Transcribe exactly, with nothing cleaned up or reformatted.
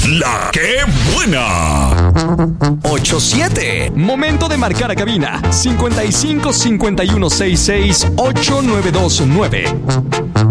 La que buena. ocho siete. Momento de marcar a cabina. cincuenta y cinco, cincuenta y uno, sesenta y seis, ocho nueve dos nueve.